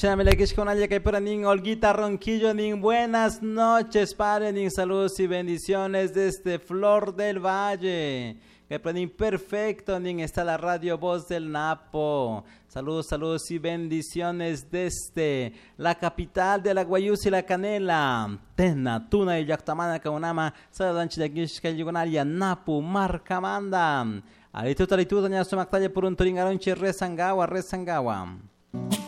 Shamela Kishkonaya Kaipura Ning Olguita Ronquillo Ning. Buenas noches, padre Ning. Saludos y bendiciones desde Flor del Valle. Kaipura Ning perfecto Ning. Está la radio Voz del Napo. Saludos, saludos y bendiciones desde la capital de la Guayús y la Canela. Tena, Tuna y Yactamana Kaunama. Saludanchi de Gishka Yugonaria Napu Marcamanda. Alitu talitu doña Sumaktalle por un Toringaronche Rezangawa.